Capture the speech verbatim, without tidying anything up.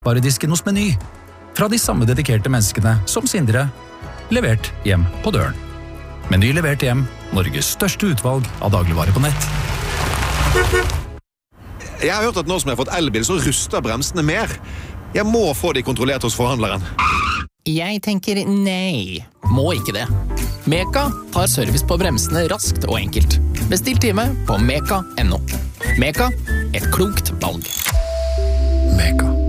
Varedisken hos Meny. Fra de samme dedikerte menneskene som Sindre. Levert hjem på døren. Meny levert hjem, Norges største utvalg av dagligvarer på nett. Jeg har hørt at nå som jeg har fått elbil, så ruster bremsene mer. Jeg må få de kontrollert hos forhandleren. Jeg tenker nei. Må ikke det. Meka tar service på bremsene raskt og enkelt. Bestill time på meka punktum no. Meka, et klokt valg. Meka.